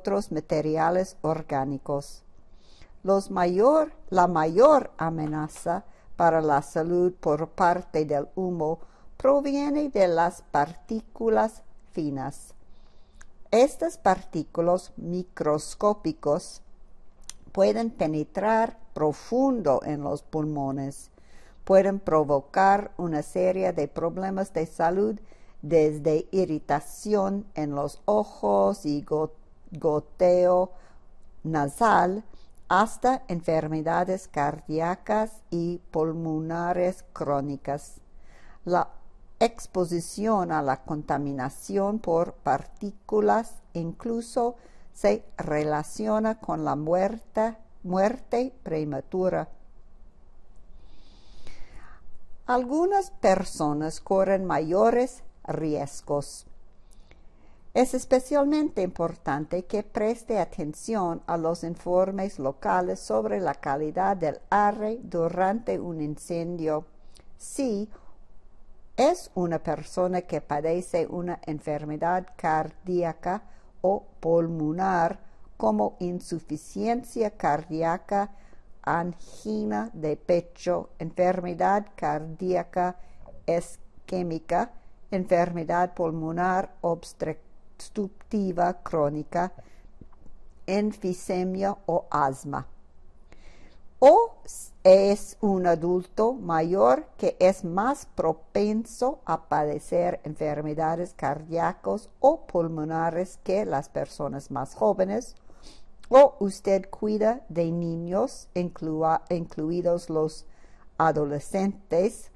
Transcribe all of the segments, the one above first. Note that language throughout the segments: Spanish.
otros materiales orgánicos. La mayor amenaza para la salud por parte del humo proviene de las partículas finas. Estas partículas microscópicas pueden penetrar profundo en los pulmones, pueden provocar una serie de problemas de salud desde irritación en los ojos y goteo nasal hasta enfermedades cardíacas y pulmonares crónicas. La exposición a la contaminación por partículas incluso se relaciona con la muerte prematura. Algunas personas corren mayores riesgos. Es especialmente importante que preste atención a los informes locales sobre la calidad del aire durante un incendio. Si es una persona que padece una enfermedad cardíaca o pulmonar como insuficiencia cardíaca, angina de pecho, enfermedad cardíaca isquémica, enfermedad pulmonar obstructiva crónica, enfisemia o asma. O es un adulto mayor que es más propenso a padecer enfermedades cardíacas o pulmonares que las personas más jóvenes, o usted cuida de niños, incluidos los adolescentes,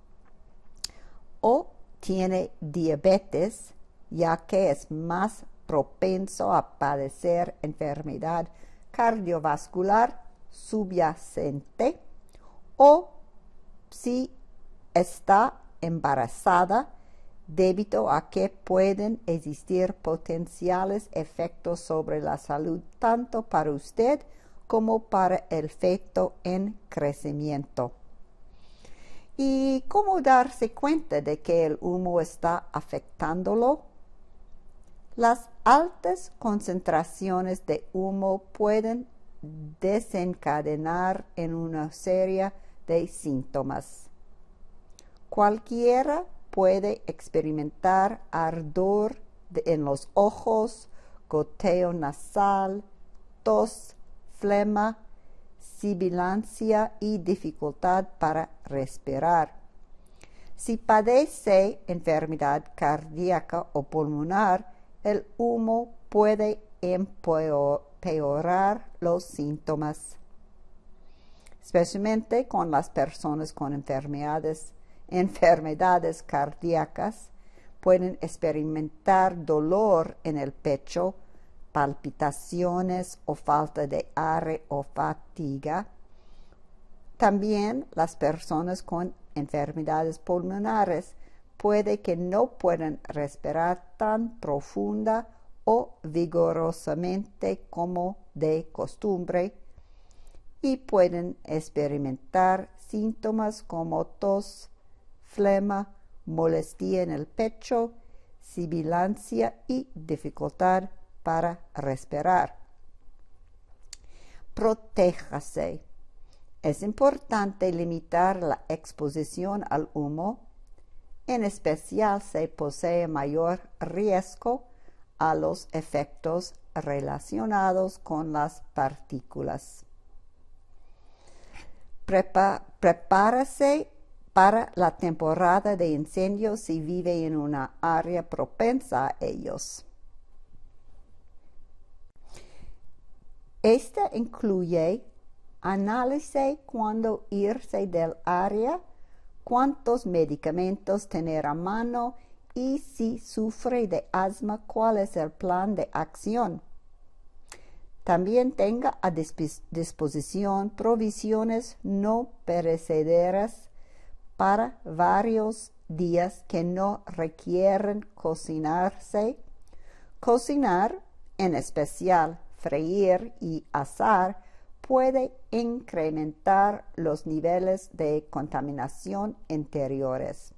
o tiene diabetes, ya que es más propenso a padecer enfermedad cardiovascular subyacente, o si está embarazada, debido a que pueden existir potenciales efectos sobre la salud tanto para usted como para el feto en crecimiento. ¿Y cómo darse cuenta de que el humo está afectándolo? Las altas concentraciones de humo pueden desencadenar en una serie de síntomas. Cualquiera puede experimentar ardor en los ojos, goteo nasal, tos, flema, sibilancia y dificultad para respirar. Si padece enfermedad cardíaca o pulmonar, el humo puede empeorar los síntomas, especialmente con las personas con enfermedades cardíacas. Pueden experimentar dolor en el pecho, palpitaciones o falta de aire o fatiga. También las personas con enfermedades pulmonares puede que no puedan respirar tan profunda o vigorosamente como de costumbre, y pueden experimentar síntomas como tos, flema, molestia en el pecho, sibilancia y dificultad para respirar. Protéjase. Es importante limitar la exposición al humo, en especial si posee mayor riesgo a los efectos relacionados con las partículas. Prepárese para la temporada de incendios si vive en una área propensa a ellos. Esta incluye análisis cuándo irse del área, cuántos medicamentos tener a mano y si sufre de asma, cuál es el plan de acción. También tenga a disposición provisiones no perecederas para varios días que no requieren cocinarse. Cocinar, en especial freír y asar, puede incrementar los niveles de contaminación interiores.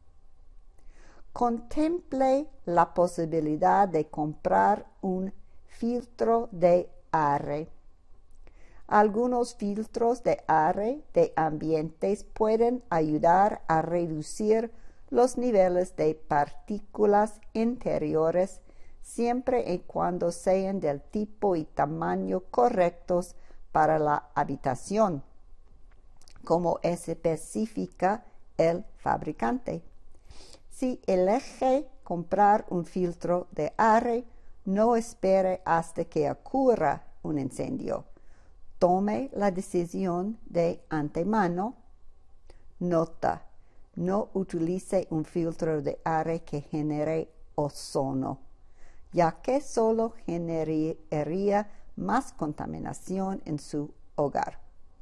Contemple la posibilidad de comprar un filtro de aire. Algunos filtros de aire de ambientes pueden ayudar a reducir los niveles de partículas interiores siempre y cuando sean del tipo y tamaño correctos para la habitación, como especifica el fabricante. Si elige comprar un filtro de aire, no espere hasta que ocurra un incendio. Tome la decisión de antemano. Nota: no utilice un filtro de aire que genere ozono, ya que solo generaría más contaminación en su hogar.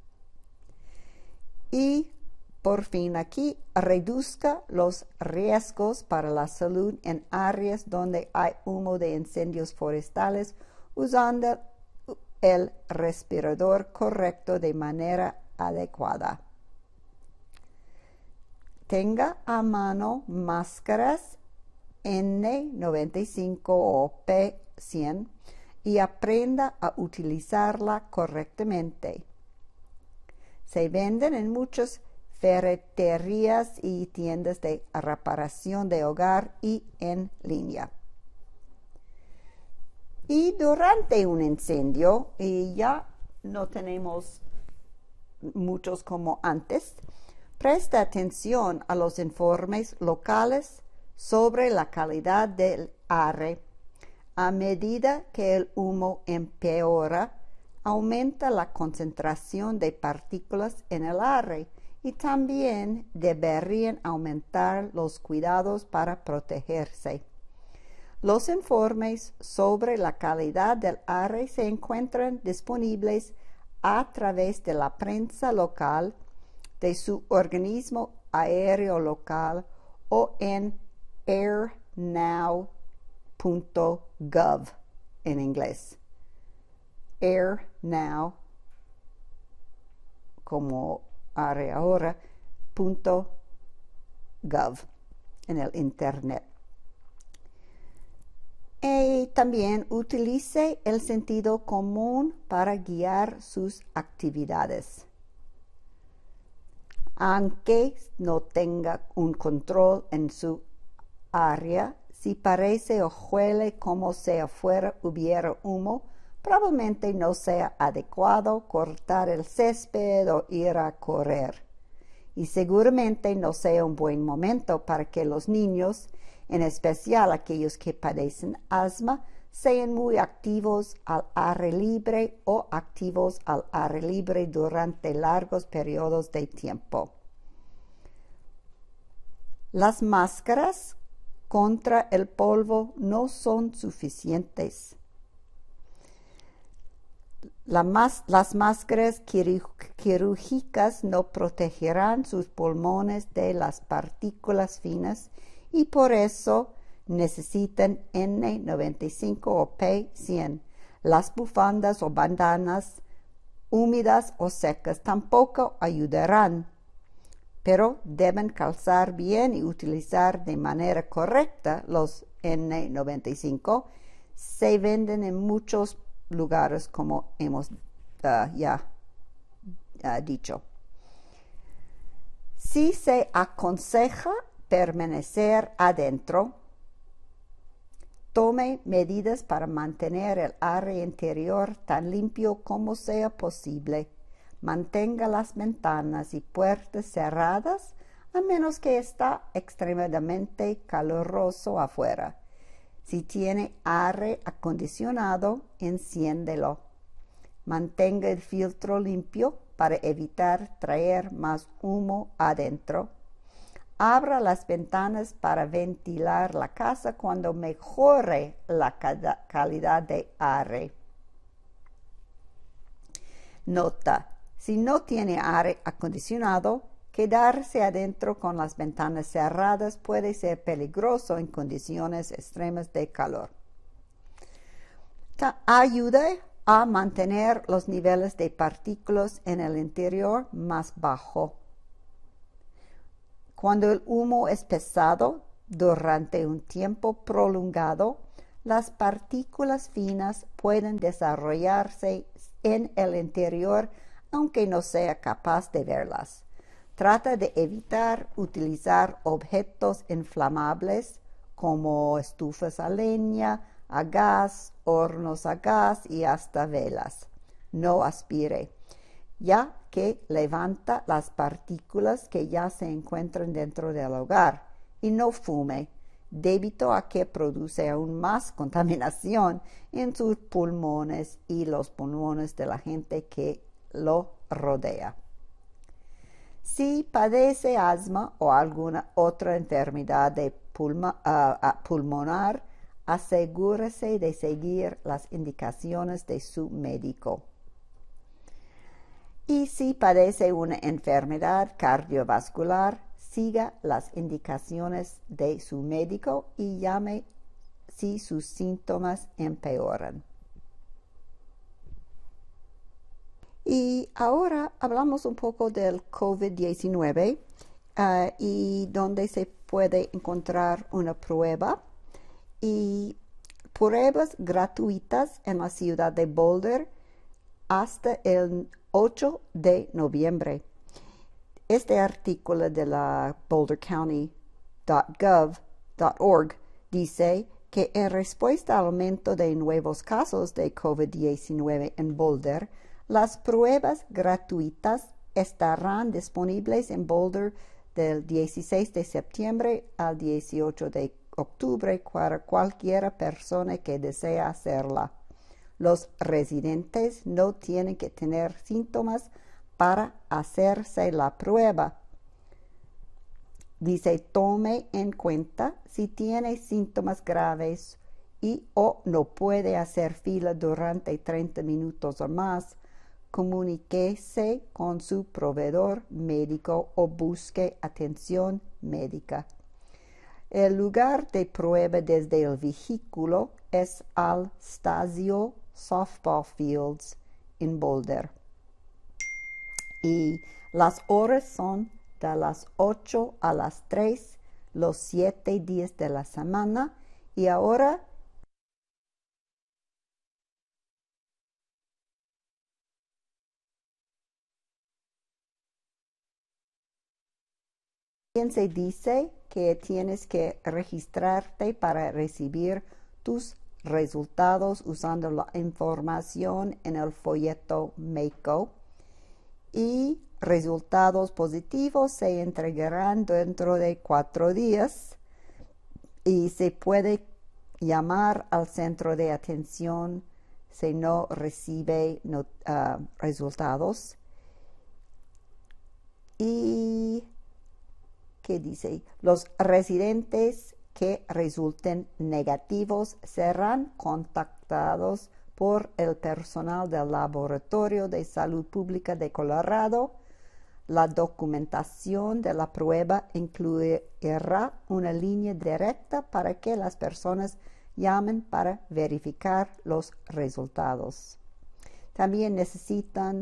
Y por fin aquí, reduzca los riesgos para la salud en áreas donde hay humo de incendios forestales usando el respirador correcto de manera adecuada. Tenga a mano máscaras N95 o P100 y aprenda a utilizarla correctamente. Se venden en muchas ferreterías y tiendas de reparación de hogar y en línea. Y durante un incendio, y ya no tenemos muchos como antes, presta atención a los informes locales sobre la calidad del aire. A medida que el humo empeora, aumenta la concentración de partículas en el aire y también deberían aumentar los cuidados para protegerse. Los informes sobre la calidad del aire se encuentran disponibles a través de la prensa local, de su organismo aéreo local o en airnow.gov en inglés. Airnow, como ahora.gov en el internet. Y también utilice el sentido común para guiar sus actividades. Aunque no tenga un control en su área, si parece o huele como si afuera hubiera humo, probablemente no sea adecuado cortar el césped o ir a correr. Y seguramente no sea un buen momento para que los niños, en especial aquellos que padecen asma, sean muy activos al aire libre o activos al aire libre durante largos periodos de tiempo. Las máscaras contra el polvo no son suficientes. Las máscaras quirúrgicas no protegerán sus pulmones de las partículas finas y por eso necesitan N95 o P100. Las bufandas o bandanas húmedas o secas tampoco ayudarán, pero deben calzar bien y utilizar de manera correcta los N95. Se venden en muchos lugares, como hemos dicho. Si se aconseja permanecer adentro, tome medidas para mantener el aire interior tan limpio como sea posible. Mantenga las ventanas y puertas cerradas a menos que está extremadamente caluroso afuera. Si tiene aire acondicionado, enciéndelo. Mantenga el filtro limpio para evitar traer más humo adentro. Abra las ventanas para ventilar la casa cuando mejore la calidad de aire. Nota: si no tiene aire acondicionado, quedarse adentro con las ventanas cerradas puede ser peligroso en condiciones extremas de calor. Ayuda a mantener los niveles de partículas en el interior más bajo. Cuando el humo es pesado durante un tiempo prolongado, las partículas finas pueden desarrollarse en el interior aunque no sea capaz de verlas. Trata de evitar utilizar objetos inflamables como estufas a leña, a gas, hornos a gas y hasta velas. No aspire, ya que levanta las partículas que ya se encuentran dentro del hogar, y no fume, debido a que produce aún más contaminación en sus pulmones y los pulmones de la gente que lo rodea. Si padece asma o alguna otra enfermedad pulmonar, asegúrese de seguir las indicaciones de su médico. Y si padece una enfermedad cardiovascular, siga las indicaciones de su médico y llame si sus síntomas empeoran. Y ahora hablamos un poco del COVID-19 y donde se puede encontrar una prueba y pruebas gratuitas en la ciudad de Boulder hasta el 8 de noviembre. Este artículo de la bouldercounty.gov.org dice que en respuesta al aumento de nuevos casos de COVID-19 en Boulder, las pruebas gratuitas estarán disponibles en Boulder del 16 de septiembre al 18 de octubre para cualquier persona que desea hacerla. Los residentes no tienen que tener síntomas para hacerse la prueba. Dice, tome en cuenta si tiene síntomas graves y o no puede hacer fila durante 30 minutos o más. Comuníquese con su proveedor médico o busque atención médica. El lugar de prueba desde el vehículo es al Stasio Softball Fields en Boulder. Y las horas son de las 8 a las 3, los 7 días de la semana. Y ahora se dice que tienes que registrarte para recibir tus resultados usando la información en el folleto MECO y resultados positivos se entregarán dentro de 4 días y se puede llamar al centro de atención si no recibe resultados. Y ¿qué dice? Los residentes que resulten negativos serán contactados por el personal del Laboratorio de Salud Pública de Colorado. La documentación de la prueba incluirá una línea directa para que las personas llamen para verificar los resultados. También necesitan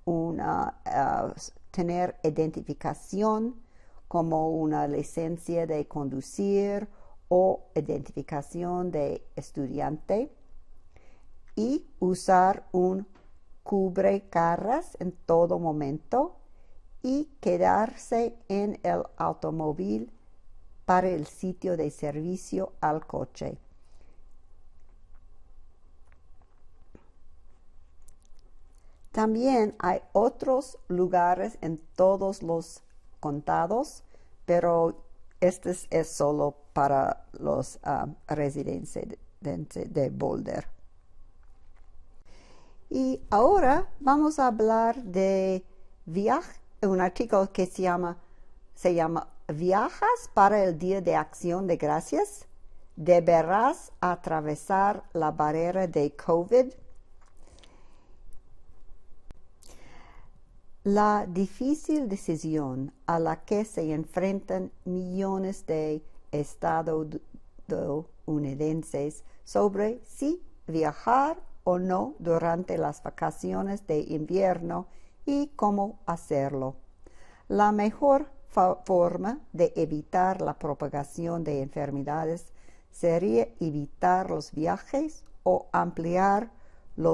tener identificación como una licencia de conducir o identificación de estudiante y usar un cubrecaras en todo momento y quedarse en el automóvil para el sitio de servicio al coche. También hay otros lugares en todos los contados, pero este es solo para los residentes de Boulder. Y ahora vamos a hablar de un artículo que se llama ¿Viajas para el Día de Acción de Gracias? ¿Deberás atravesar la barrera de COVID? La difícil decisión a la que se enfrentan millones de estadounidenses sobre si viajar o no durante las vacaciones de invierno y cómo hacerlo. La mejor forma de evitar la propagación de enfermedades sería evitar los viajes o ampliar